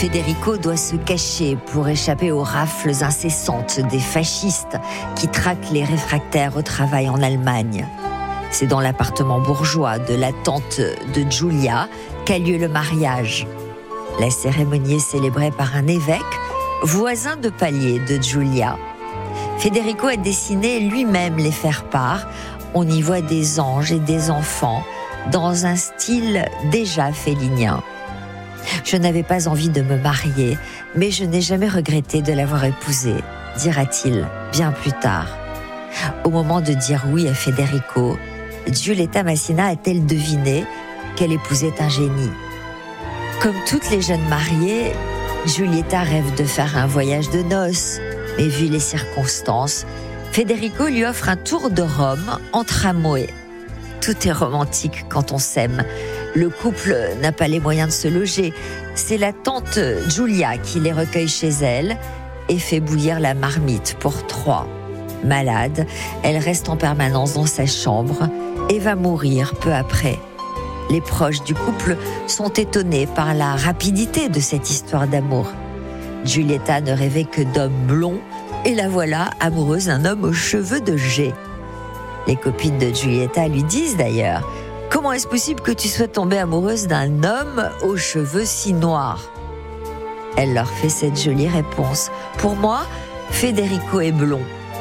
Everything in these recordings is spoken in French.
Federico doit se cacher pour échapper aux rafles incessantes des fascistes qui traquent les réfractaires au travail en Allemagne. C'est dans l'appartement bourgeois de la tante de Giulia qu'a lieu le mariage. La cérémonie est célébrée par un évêque, voisin de palier de Giulia. Federico a dessiné lui-même les faire-part. On y voit des anges et des enfants dans un style déjà félinien. Je n'avais pas envie de me marier, mais je n'ai jamais regretté de l'avoir épousé, dira-t-il bien plus tard. Au moment de dire oui à Federico, Giulietta Massina a-t-elle deviné qu'elle épousait un génie? Comme toutes les jeunes mariées, Giulietta rêve de faire un voyage de noces, mais vu les circonstances, Federico lui offre un tour de Rome en tramway. Tout est romantique quand on s'aime. Le couple n'a pas les moyens de se loger. C'est la tante Giulia qui les recueille chez elle et fait bouillir la marmite pour 3. Malade, elle reste en permanence dans sa chambre et va mourir peu après. Les proches du couple sont étonnés par la rapidité de cette histoire d'amour. Giulietta ne rêvait que d'hommes blonds et la voilà amoureuse d'un homme aux cheveux de jet. Les copines de Giulietta lui disent d'ailleurs: « Comment est-ce possible que tu sois tombée amoureuse d'un homme aux cheveux si noirs ?» Elle leur fait cette jolie réponse: « Pour moi, Federico est blond. »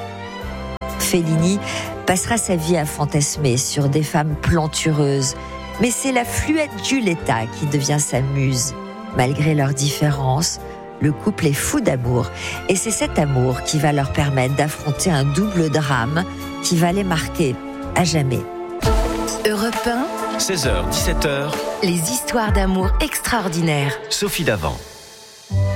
Fellini passera sa vie à fantasmer sur des femmes plantureuses, mais c'est la fluette Giulietta qui devient sa muse. Malgré leurs différences, le couple est fou d'amour, et c'est cet amour qui va leur permettre d'affronter un double drame qui va les marquer à jamais. Europe 1, 16h, 17h, les histoires d'amour extraordinaires. Sophie Davant.